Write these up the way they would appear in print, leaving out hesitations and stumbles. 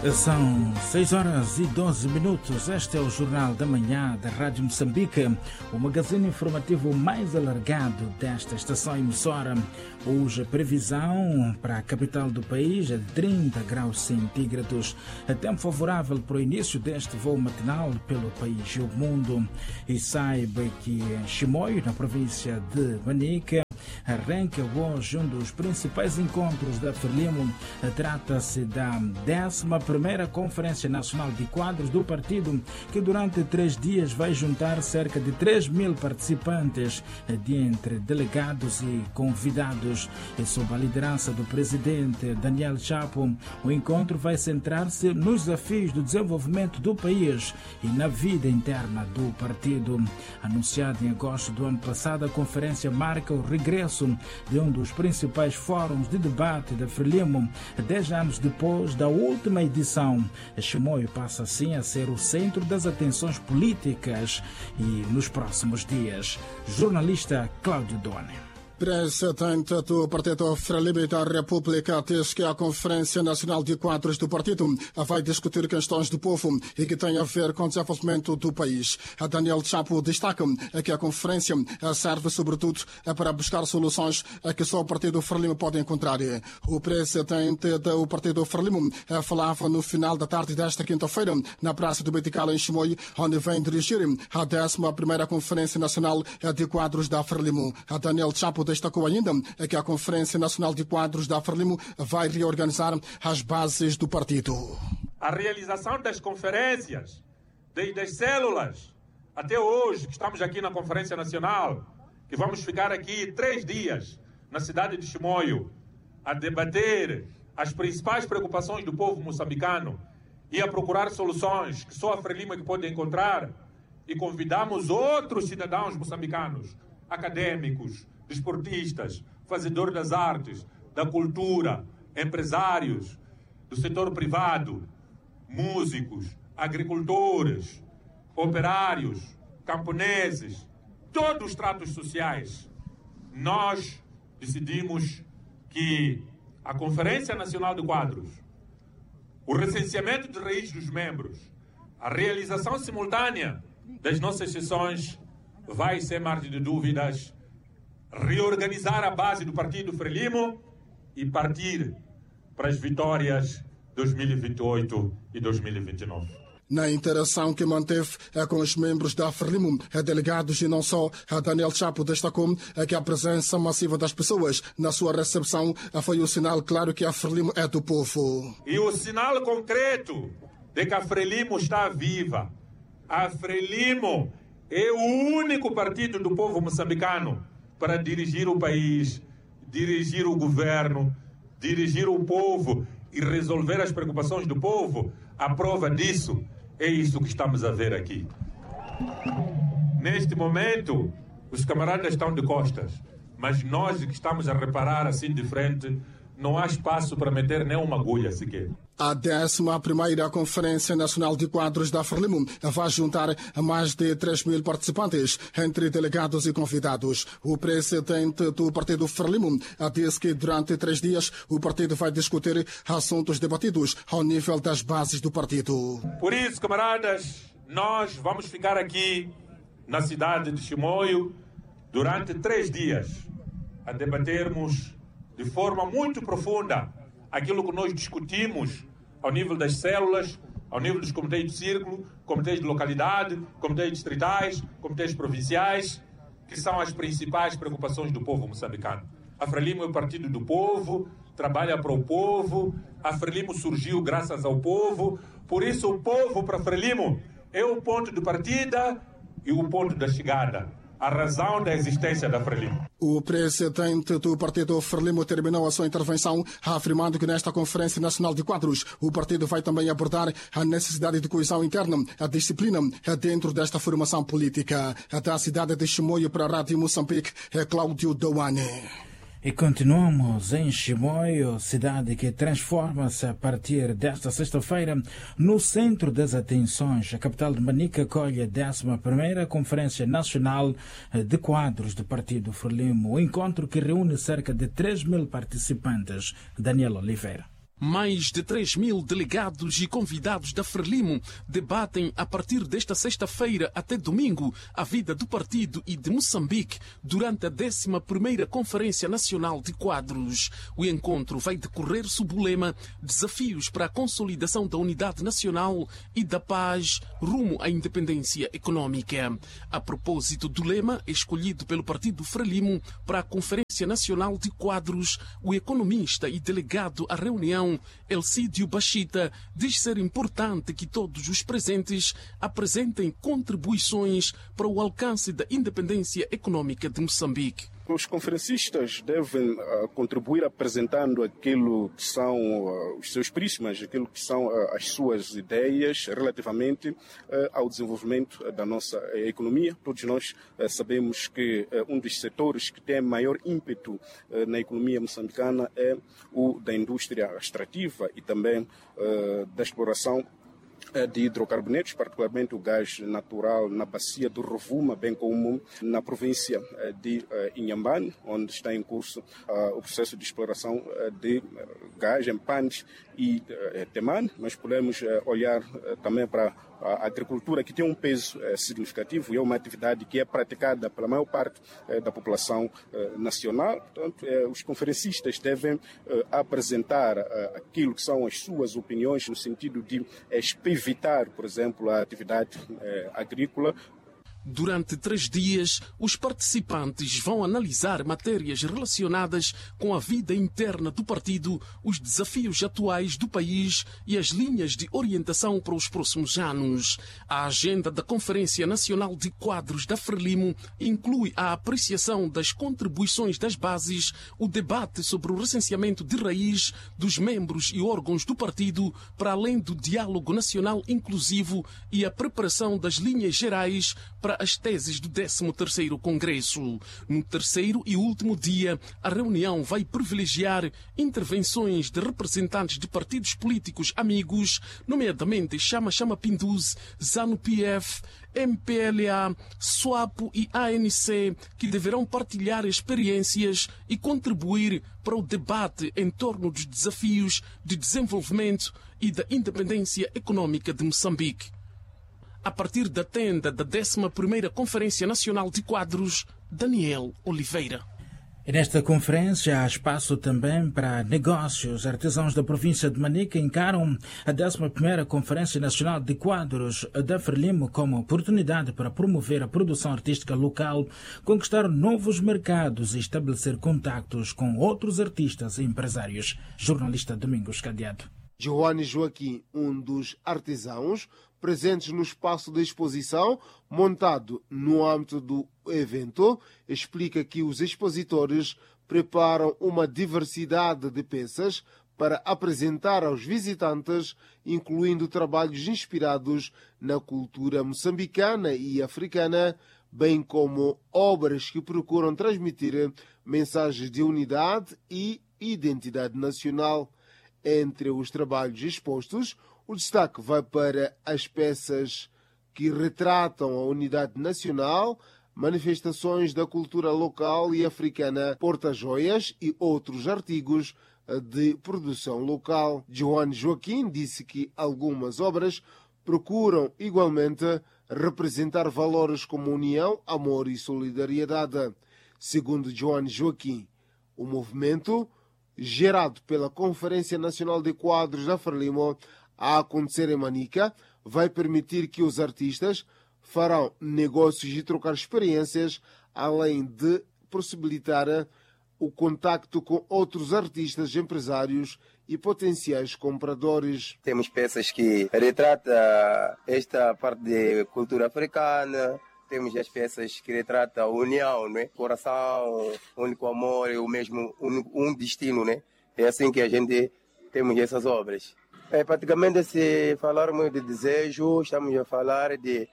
São 6h12. Este é o Jornal da Manhã da Rádio Moçambique, o magazine informativo mais alargado desta estação emissora. Hoje a previsão para a capital do país é de 30 graus centígrados. Tempo favorável para o início deste voo matinal pelo país e o mundo. E saiba que em Chimoio, na província de Manica, arranca hoje um dos principais encontros da Frelimo. Trata-se da 11ª Conferência Nacional de Quadros do partido, que durante 3 dias vai juntar cerca de 3.000 participantes, dentre delegados e convidados. E sob a liderança do presidente Daniel Chapo, o encontro vai centrar-se nos desafios do desenvolvimento do país e na vida interna do partido. Anunciado em agosto do ano passado, a conferência marca o regresso de um dos principais fóruns de debate da Frelimo, 10 anos depois da última edição. Chimoio passa assim a ser o centro das atenções políticas e nos próximos dias. Jornalista Cláudio Doni. Presidente do Partido Frelimo da República diz que a Conferência Nacional de Quadros do partido vai discutir questões do povo e que têm a ver com o desenvolvimento do país. Daniel Chapo destaca que a conferência serve sobretudo para buscar soluções que só o Partido Frelimo pode encontrar. O presidente do Partido Frelimo falava no final da tarde desta quinta-feira na Praça do Betical em Chimoio, onde vem dirigir a 11ª Conferência Nacional de Quadros da Frelimo. Daniel Chapo destacou ainda que a Conferência Nacional de Quadros da Frelimo vai reorganizar as bases do partido. A realização das conferências, desde as células até hoje, que estamos aqui na Conferência Nacional, que vamos ficar aqui 3 dias na cidade de Chimoio a debater as principais preocupações do povo moçambicano e a procurar soluções que só a Frelimo é que pode encontrar. E convidamos outros cidadãos moçambicanos, acadêmicos, desportistas, fazedores das artes, da cultura, empresários, do setor privado, músicos, agricultores, operários, camponeses, todos os tratos sociais. Nós decidimos que a Conferência Nacional de Quadros, o recenseamento de raiz dos membros, a realização simultânea das nossas sessões vai, sem margem de dúvidas, reorganizar a base do Partido Frelimo e partir para as vitórias 2028 e 2029. Na interação que manteve com os membros da Frelimo, delegados e não só, Daniel Chapo destacou que a presença massiva das pessoas na sua recepção foi o sinal claro que a Frelimo é do povo. E o sinal concreto de que a Frelimo está viva. A Frelimo é o único partido do povo moçambicano para dirigir o país, dirigir o governo, dirigir o povo e resolver as preocupações do povo. A prova disso é isso que estamos a ver aqui. Neste momento, os camaradas estão de costas, mas nós que estamos a reparar assim de frente, não há espaço para meter nem uma agulha sequer. A 11ª Conferência Nacional de Quadros da Frelimo vai juntar mais de 3.000 participantes, entre delegados e convidados. O presidente do Partido Frelimo disse que durante 3 dias o partido vai discutir assuntos debatidos ao nível das bases do partido. Por isso, camaradas, nós vamos ficar aqui na cidade de Chimoio durante 3 dias a debatermos de forma muito profunda aquilo que nós discutimos ao nível das células, ao nível dos comitês de círculo, comitês de localidade, comitês distritais, comitês provinciais, que são as principais preocupações do povo moçambicano. A Frelimo é o partido do povo, trabalha para o povo, a Frelimo surgiu graças ao povo, por isso o povo para a Frelimo é o ponto de partida e o ponto da chegada. A razão da existência da Frelimo. O presidente do Partido Frelimo terminou a sua intervenção afirmando que nesta Conferência Nacional de Quadros o partido vai também abordar a necessidade de coesão interna, a disciplina dentro desta formação política. Da cidade de Chimoio para a Rádio Moçambique é Cláudio Doane. E continuamos em Chimoio, cidade que transforma-se a partir desta sexta-feira no centro das atenções. A capital de Manica acolhe a 11ª Conferência Nacional de Quadros do Partido Frelimo, um encontro que reúne cerca de 3.000 participantes. Daniel Oliveira. Mais de 3.000 delegados e convidados da Frelimo debatem a partir desta sexta-feira até domingo a vida do partido e de Moçambique durante a 11ª Conferência Nacional de Quadros. O encontro vai decorrer sob o lema Desafios para a consolidação da unidade nacional e da paz rumo à independência econômica. A propósito do lema escolhido pelo partido Frelimo para a Conferência Nacional de Quadros, o economista e delegado à reunião Elcídio Bachita diz ser importante que todos os presentes apresentem contribuições para o alcance da independência econômica de Moçambique. Os conferencistas devem contribuir apresentando aquilo que são os seus prismas, aquilo que são as suas ideias relativamente ao desenvolvimento da nossa economia. Todos nós sabemos que um dos setores que tem maior ímpeto na economia moçambicana é o da indústria extrativa e também da exploração de hidrocarbonetos, particularmente o gás natural na bacia do Rovuma, bem como na província de Inhambane, onde está em curso o processo de exploração de gás em Panes e Temane. Mas podemos olhar também para a agricultura, que tem um peso significativo e é uma atividade que é praticada pela maior parte da população nacional. Portanto, os conferencistas devem apresentar aquilo que são as suas opiniões no sentido de evitar, por exemplo, a atividade agrícola. Durante 3 dias, os participantes vão analisar matérias relacionadas com a vida interna do partido, os desafios atuais do país e as linhas de orientação para os próximos anos. A agenda da Conferência Nacional de Quadros da Frelimo inclui a apreciação das contribuições das bases, o debate sobre o recenseamento de raiz dos membros e órgãos do partido, para além do diálogo nacional inclusivo e a preparação das linhas gerais para as teses do 13º Congresso. No terceiro e último dia, a reunião vai privilegiar intervenções de representantes de partidos políticos amigos, nomeadamente Chama Chama Pinduz, ZANU-PF, MPLA, SWAPO e ANC, que deverão partilhar experiências e contribuir para o debate em torno dos desafios de desenvolvimento e da independência econômica de Moçambique. A partir da tenda da 11ª Conferência Nacional de Quadros, Daniel Oliveira. E nesta conferência há espaço também para negócios. Artesãos da província de Manica encaram a 11ª Conferência Nacional de Quadros da Frelimo como oportunidade para promover a produção artística local, conquistar novos mercados e estabelecer contactos com outros artistas e empresários. Jornalista Domingos Cadeado. Joane Joaquim, um dos artesãos presentes no espaço de exposição montado no âmbito do evento, explica que os expositores preparam uma diversidade de peças para apresentar aos visitantes, incluindo trabalhos inspirados na cultura moçambicana e africana, bem como obras que procuram transmitir mensagens de unidade e identidade nacional. Entre os trabalhos expostos, o destaque vai para as peças que retratam a unidade nacional, manifestações da cultura local e africana, porta-joias e outros artigos de produção local. Joane Joaquim disse que algumas obras procuram igualmente representar valores como união, amor e solidariedade. Segundo Joane Joaquim, o movimento gerado pela Conferência Nacional de Quadros da Frelimo a acontecer em Manica vai permitir que os artistas farão negócios e trocar experiências, além de possibilitar o contacto com outros artistas, empresários e potenciais compradores. Temos peças que retratam esta parte de cultura africana. Temos as peças que retratam a união, né? Coração, único amor e o mesmo um destino, né? É assim que a gente temos essas obras. Praticamente, se falarmos de desejo, estamos a falar de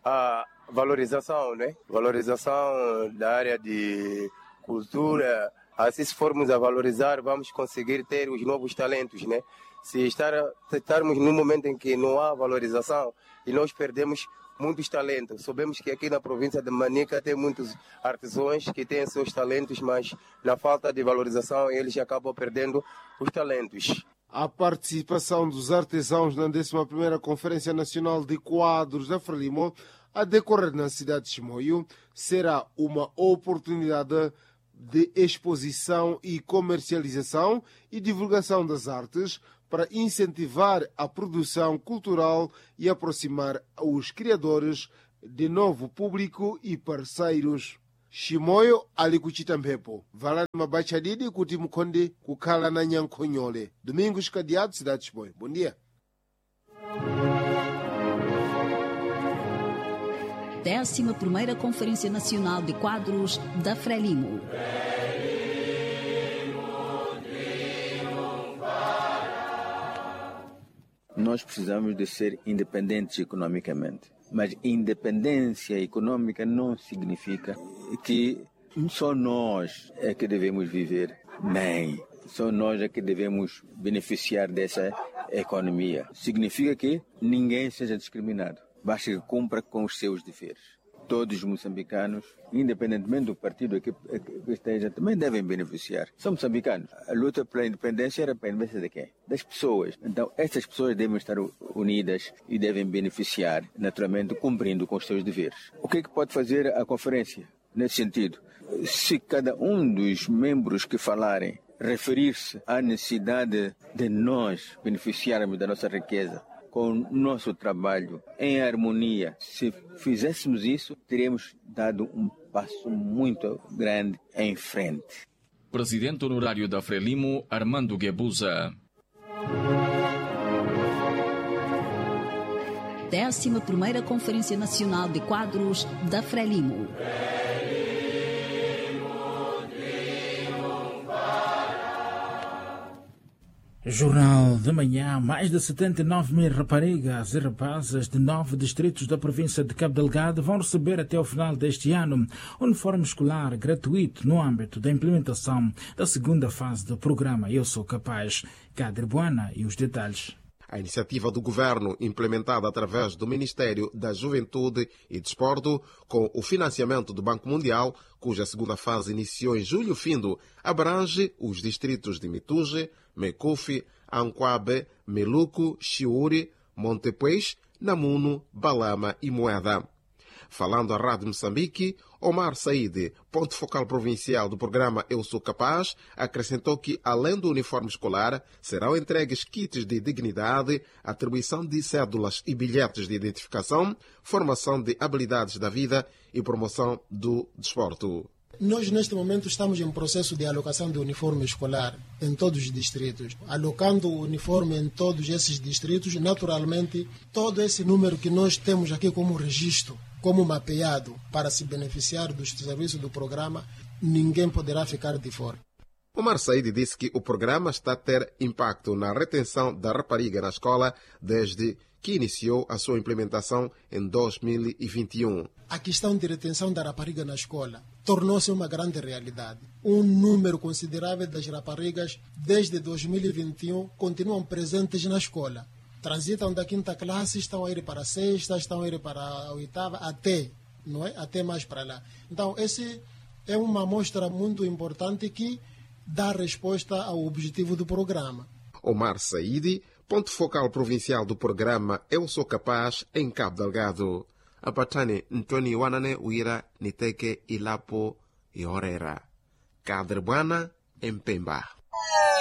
valorização, né? Valorização da área de cultura. Assim, se formos a valorizar, vamos conseguir ter os novos talentos, né? Se estarmos num momento em que não há valorização e nós perdemos muitos talentos. Sabemos que aqui na província de Manica tem muitos artesãos que têm seus talentos, mas na falta de valorização eles acabam perdendo os talentos. A participação dos artesãos na 11ª Conferência Nacional de Quadros da Frelimo, a decorrer na cidade de Chimoio, será uma oportunidade de exposição e comercialização e divulgação das artes para incentivar a produção cultural e aproximar os criadores de novo público e parceiros. Chimoio alikuchitambepo valani mabachadidi kuti mukonde kukhala na nyankhonyole. Domingos Cadeado, cidade de Chimoio. Bom dia. 11ª Conferência Nacional de Quadros da Frelimo. Nós precisamos de ser independentes economicamente. Mas independência econômica não significa que só nós é que devemos viver bem. Só nós é que devemos beneficiar dessa economia. Significa que ninguém seja discriminado. Basta que cumpra com os seus deveres. Todos os moçambicanos, independentemente do partido que esteja, também devem beneficiar. São moçambicanos. A luta pela independência era para a independência de quem? Das pessoas. Então, essas pessoas devem estar unidas e devem beneficiar, naturalmente, cumprindo com os seus deveres. O que é que pode fazer a conferência nesse sentido? Se cada um dos membros que falarem referir-se à necessidade de nós beneficiarmos da nossa riqueza, com o nosso trabalho em harmonia, se fizéssemos isso, teríamos dado um passo muito grande em frente. Presidente honorário da Frelimo, Armando Guebuza. 11ª Conferência Nacional de Quadros da Frelimo. Jornal da Manhã. Mais de 79 mil raparigas e rapazes de 9 distritos da província de Cabo Delgado vão receber até o final deste ano uniforme escolar gratuito no âmbito da implementação da segunda fase do programa Eu Sou Capaz. Cadre Buana e os detalhes. A iniciativa do governo, implementada através do Ministério da Juventude e Desporto, com o financiamento do Banco Mundial, cuja segunda fase iniciou em julho findo, abrange os distritos de Mituge, Mecufi, Anquabe, Meluco, Chiuri, Montepuez, Namuno, Balama e Moeda. Falando à Rádio Moçambique, Omar Said, ponto focal provincial do programa Eu Sou Capaz, acrescentou que, além do uniforme escolar, serão entregues kits de dignidade, atribuição de cédulas e bilhetes de identificação, formação de habilidades da vida e promoção do desporto. Nós, neste momento, estamos em processo de alocação de uniforme escolar em todos os distritos. Alocando o uniforme em todos esses distritos, naturalmente, todo esse número que nós temos aqui como registro, como mapeado, para se beneficiar dos serviços do programa, ninguém poderá ficar de fora. Omar Said disse que o programa está a ter impacto na retenção da rapariga na escola desde que iniciou a sua implementação em 2021. A questão de retenção da rapariga na escola tornou-se uma grande realidade. Um número considerável das raparigas, desde 2021, continuam presentes na escola. Transitam da 5ª classe, estão a ir para a 6ª, estão a ir para a 8ª, até mais para lá. Então, esse é uma amostra muito importante que dá resposta ao objetivo do programa. Omar Said, ponto focal provincial do programa Eu Sou Capaz, em Cabo Delgado. Apatane Ntoni Wanane Uira Niteke Ilapo e Orera. Cadre Buana, em Pemba.